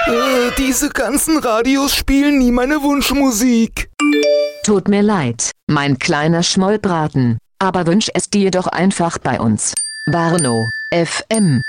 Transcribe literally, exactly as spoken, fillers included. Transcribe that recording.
Äh, diese ganzen Radios spielen nie meine Wunschmusik. Tut mir leid, mein kleiner Schmollbraten, aber wünsch es dir doch einfach bei uns. Warnow F M